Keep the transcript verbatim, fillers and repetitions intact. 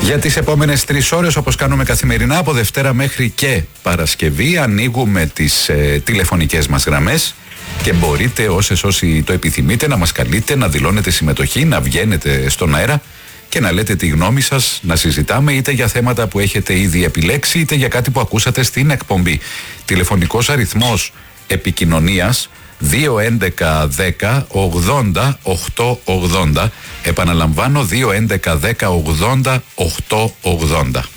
Για τις επόμενες τρεις ώρες, όπως κάνουμε καθημερινά από Δευτέρα μέχρι και Παρασκευή, ανοίγουμε τις ε, τηλεφωνικές μας γραμμές και μπορείτε όσες όσοι το επιθυμείτε να μας καλείτε, να δηλώνετε συμμετοχή, να βγαίνετε στον αέρα και να λέτε τη γνώμη σας, να συζητάμε είτε για θέματα που έχετε ήδη επιλέξει είτε για κάτι που ακούσατε στην εκπομπή. Τηλεφωνικός αριθμός επικοινωνίας δύο έντεκα δέκα ογδόντα οκτώ ογδόντα. Επαναλαμβάνω, δύο έντεκα δέκα ογδόντα οκτώ ογδόντα.